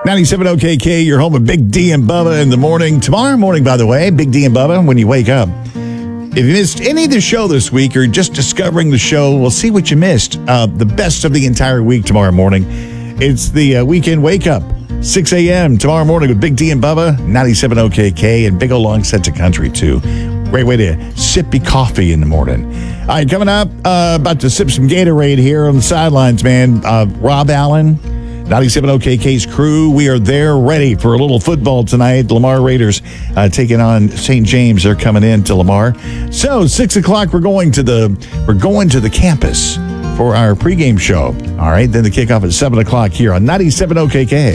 97 OKK, your home of Big D and Bubba in the morning. Tomorrow morning, by the way, Big D and Bubba, when you wake up. If you missed any of the show this week or just discovering the show, we'll see what you missed. The best of the entire week tomorrow morning. It's the weekend wake up, 6 a.m. tomorrow morning with Big D and Bubba, 97 OKK, and big old long sets of country, too. Great way to sip your coffee in the morning. All right, coming up, about to sip some Gatorade here on the sidelines, man. Rob Allen, 97 OKK's crew. We are there ready for a little football tonight. The Lamar Raiders taking on St. James. They're coming in to Lamar. So 6 o'clock, we're going to the campus for our pregame show. All right, then the kickoff at 7 o'clock here on 97 OKK.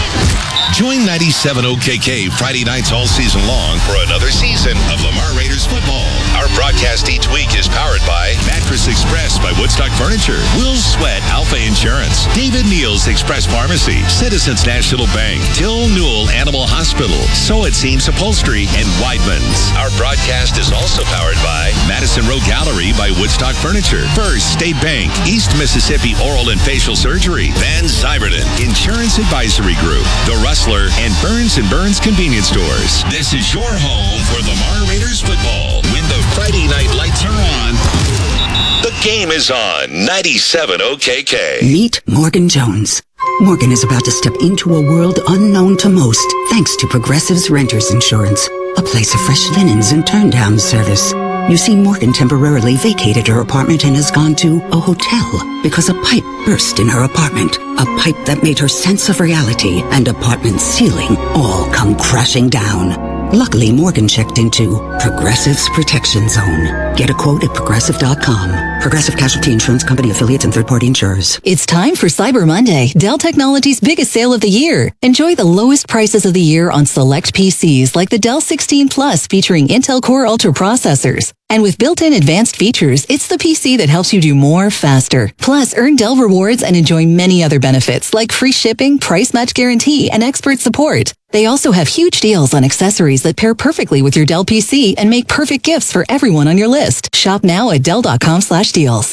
Join 97 OKK Friday nights all season long for another season of Lamar Raiders football. Our broadcast each week is powered by Mattress Express by Woodstock Furniture, Will Sweat Alpha Insurance, David Neal's Express Pharmacy, Citizens National Bank, Till Newell Animal Hospital, So It Seems Upholstery, and Weidman's. Our broadcast is also powered by Madison Row Gallery by Woodstock Furniture, First State Bank, East Mississippi Oral and Facial Surgery, Van Zyberden Insurance Advisory Group, The Rustler, and Burns & Burns Convenience Stores. This is your home for Lamar Raiders football. When the Friday night lights are on, the game is on 97 OKK. Meet Morgan Jones. Morgan is about to step into a world unknown to most, thanks to Progressive's Renters Insurance, a place of fresh linens and turn-down service. You see, Morgan temporarily vacated her apartment and has gone to a hotel because a pipe burst in her apartment. A pipe that made her sense of reality and apartment ceiling all come crashing down. Luckily, Morgan checked into Progressive's Protection Zone. Get a quote at Progressive.com. Progressive Casualty Insurance Company affiliates and third-party insurers. It's time for Cyber Monday, Dell Technologies' biggest sale of the year. Enjoy the lowest prices of the year on select PCs like the Dell 16 Plus featuring Intel Core Ultra processors. And with built-in advanced features, it's the PC that helps you do more faster. Plus, earn Dell rewards and enjoy many other benefits like free shipping, price match guarantee, and expert support. They also have huge deals on accessories that pair perfectly with your Dell PC and make perfect gifts for everyone on your list. Shop now at Dell.com/deals.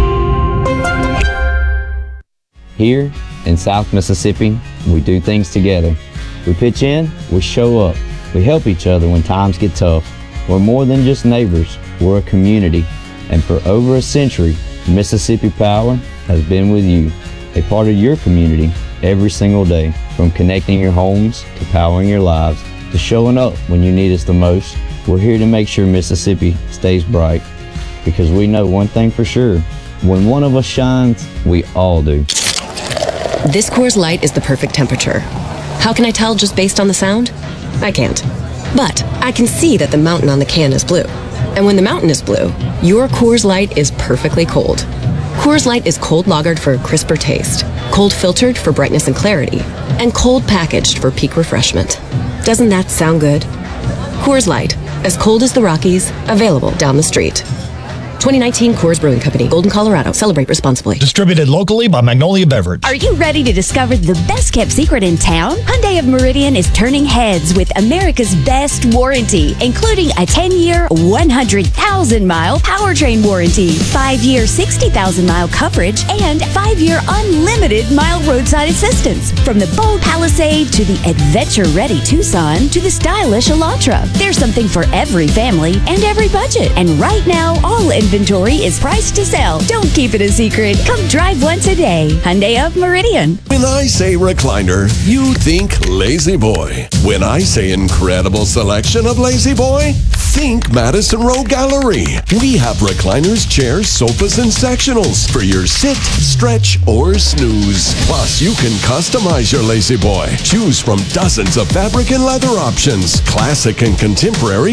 Here in South Mississippi, we do things together. We pitch in, we show up. We help each other when times get tough. We're more than just neighbors, we're a community. And for over a century, Mississippi Power has been with you, a part of your community every single day. From connecting your homes, to powering your lives, to showing up when you need us the most, we're here to make sure Mississippi stays bright. Because we know one thing for sure, when one of us shines, we all do. This Coors Light is the perfect temperature. How can I tell just based on the sound? I can't. But I can see that the mountain on the can is blue. And when the mountain is blue, your Coors Light is perfectly cold. Coors Light is cold lagered for a crisper taste, cold filtered for brightness and clarity, and cold packaged for peak refreshment. Doesn't that sound good? Coors Light, as cold as the Rockies, available down the street. 2019 Coors Brewing Company, Golden, Colorado. Celebrate responsibly. Distributed locally by Magnolia Beverage. Are you ready to discover the best kept secret in town? Hyundai of Meridian is turning heads with America's best warranty, including a 10-year, 100,000-mile powertrain warranty, 5-year, 60,000-mile coverage, and 5-year unlimited mile roadside assistance. From the bold Palisade to the adventure-ready Tucson to the stylish Elantra, there's something for every family and every budget. And right now, all inventory is priced to sell. Don't keep it a secret. Come drive one today. Hyundai of Meridian. When I say recliner, you think Lazy Boy. When I say incredible selection of Lazy Boy, think Madison Row Gallery. We have recliners, chairs, sofas, and sectionals for your sit, stretch, or snooze. Plus, you can customize your Lazy Boy. Choose from dozens of fabric and leather options, classic and contemporary